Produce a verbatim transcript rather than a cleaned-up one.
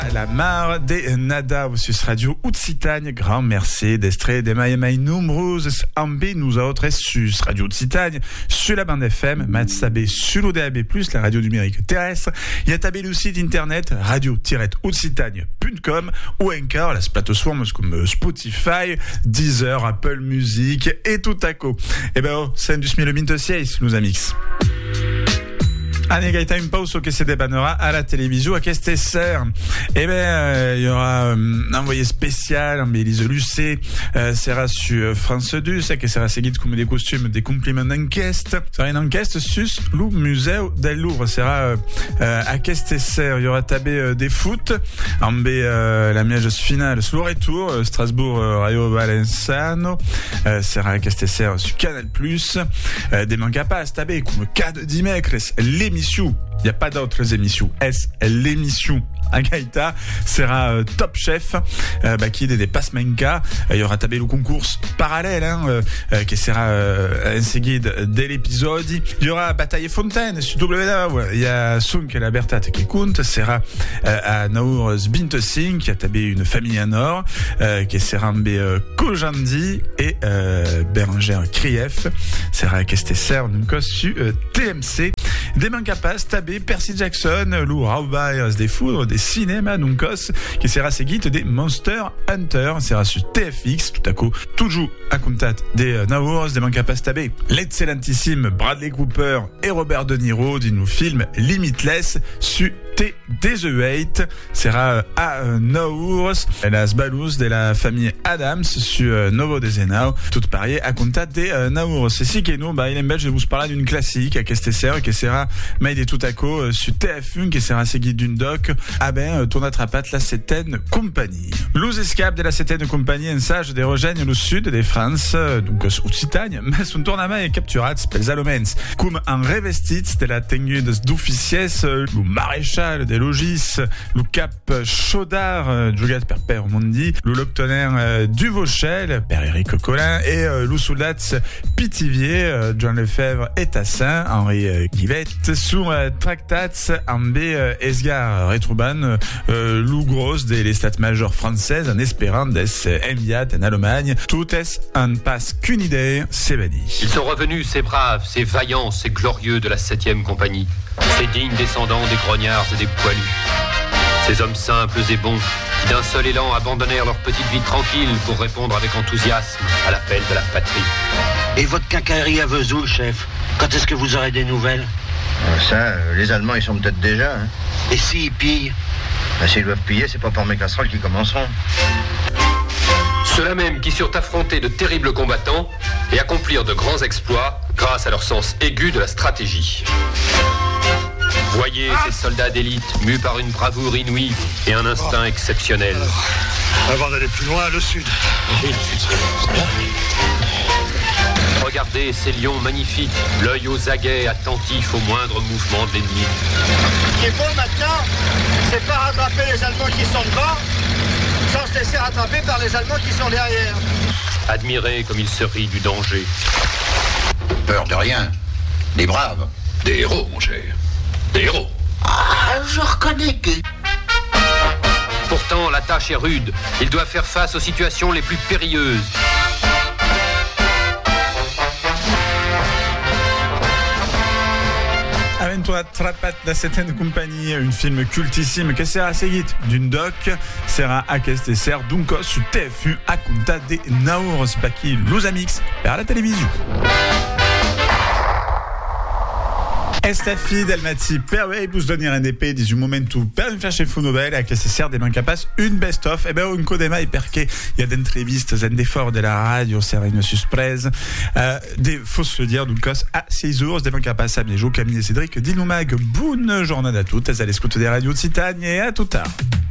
la mar de nada sus radio Occitanie, grand merci d'estre de mai mai numereuses ambi nous autres sus radio Occitanie sur la bande F M, Matsabe sur l'O D A B plus, la radio numérique terrestre. Il y a tabé le site internet radio tiret occitanie point com ou encore las plateformes comme Spotify, Deezer, Apple Music et tout à coup. Et ben oh, c'est du mille vingt-six, nous amix. Année gaita une pause au que se débannera à la télévision à Kestesser. Eh ben, il euh, y aura euh, un envoyé spécial, un Élise Lucet, euh, sera sur France deux, c'est que sera seguido comme des costumes, des compliments d'enquête. Sera une enquête sur le musée del Louvre, sera euh, euh, à Kestesser. Il y aura tabé euh, des foot, en B euh, la miège finale sur le retour, euh, Strasbourg, euh, Rayo Vallecano, euh, sera à Kestesser sur Canal plus, euh, des manques à pas, tabé comme cas de dimecres, l'émission. Il n'y a pas d'autres émissions. Est l'émission à Gaïta sera euh, Top Chef, euh, bah, qui est des Pasmenka. Il euh, y aura tabé le concours parallèle, hein, euh, qui sera euh, un seguide dès l'épisode. Il y aura Bataille Fontaine sur W W. Il y a Sunk et la Bertate qui compte. Sera euh, à Naur Sbintesing, qui a tabé une famille à Nord, euh, qui sera en euh, Kojandi et euh, Bérangère Krief. Sera à Kestesser, donc sur euh, T M C. Des mains capaces, tabé Percy Jackson, Lou Raubert, des foudres, des cinémas, donc qui sera seguite des Monster Hunter, sera sur T F X, tout à coup, toujours à contact des uh, Naurs, des mains capaces tabé. L'excellentissime Bradley Cooper et Robert De Niro, dit nous film Limitless, sur T D Z huit, sera à uh, Naurs, las balous de la famille Adams, sur uh, Novo Dezenau, tout parié à contact des uh, Naurs. C'est si que nous, bah, il est belge, je vous parle d'une classique à Kestesser, qui sera mais des tout à coup euh, sur T F un, qui sera seguido d'une doc. Ah ben, euh, tourne attrapat la septaine compagnie. L'ous escape de la septaine compagnie, un sage des rejoignent le sud de France, euh, donc Occitanie, mais son tournament est capturat, pels alomens, comme un revestit de la tenue d'officiès, euh, le maréchal des logis, le cap chaudard, euh, jugat per Père Mondi, le loctonnaire euh, du Vauchel, Père Éric Collin, et euh, le soldat Pitivier, euh, John Lefebvre et Tassin, Henri euh, Guivette, sous euh, tractats en B euh, Esgar Retrouban, euh, Lou Gross des les stats majors françaises en espérant des enviat en Allemagne. Tout est en passe qu'une idée, c'est badi. Ils sont revenus, ces braves, ces vaillants, ces glorieux de la septième compagnie, ces dignes descendants des grognards et des poilus, ces hommes simples et bons qui d'un seul élan abandonnèrent leur petite vie tranquille pour répondre avec enthousiasme à l'appel de la patrie. Et votre quincaillerie à Vesoul, chef, quand est-ce que vous aurez des nouvelles? Ça, euh, les Allemands, ils sont peut-être déjà. Hein. Et s'ils pillent? Ben, s'ils doivent piller, c'est pas par mes casseroles qu'ils commenceront. Ceux-là même qui surent affronter de terribles combattants et accomplir de grands exploits grâce à leur sens aigu de la stratégie. Voyez ah ces soldats d'élite mus par une bravoure inouïe et un instinct exceptionnel. Avant d'aller plus loin, le sud. Oui, le sud, c'est bien. Regardez ces lions magnifiques, l'œil aux aguets, attentif au moindre mouvement de l'ennemi. Ce qui est bon maintenant, c'est pas rattraper les Allemands qui sont devant, sans se laisser rattraper par les Allemands qui sont derrière. Admirez comme ils se rient du danger. Peur de rien. Des braves. Des héros, mon cher. Des héros. Ah, je reconnais que... Pourtant, la tâche est rude. Ils doivent faire face aux situations les plus périlleuses. Aventura Trapat da Septaine Compagnie, un film cultissime qui sera seguit d'une doc, sera à Kestesser, donc sur T F un à conta des Naurs Baki Los Amix vers la télévision. Estafi Dalmati perway bus donner un épée des momentu per une fâche fou nouvelle à Kestesser des mains capaces une best of et ben un codema et perché il y a d'entrevistes un d'efforts de la radio c'est une surprise euh, des faut se dire donc à six heures des mains capaces à Camille et Cédric Dilnoumag bonne journée à toutes à l'écoute des radios Occitanie et à tout tard.